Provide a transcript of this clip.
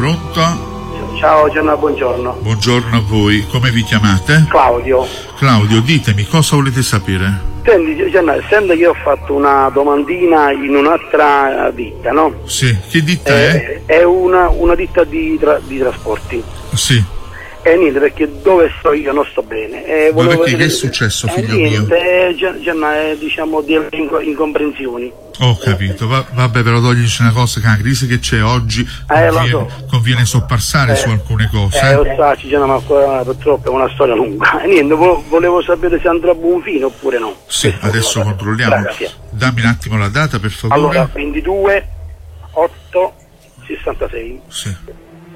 pronto? Ciao Gianna, buongiorno. Buongiorno a voi, come vi chiamate? Claudio. Claudio, ditemi, cosa volete sapere? Senti Gianna, sembra che io ho fatto una domandina in un'altra ditta, no? Sì, che ditta è? È una ditta di trasporti. Sì. E niente, perché dove sto io non sto bene. Ma perché che è successo, figlio mio? Gianna, diciamo delle incomprensioni. Ho capito, vabbè, però toglici una cosa, che la crisi che c'è oggi conviene soppassare su alcune cose. Lo so, Gianna, ma purtroppo è una storia lunga. E niente, volevo sapere se andrà a buon fine oppure no. Sì, adesso controlliamo. Grazie. Dammi un attimo la data, per favore. Allora, 22/8/66. Sì.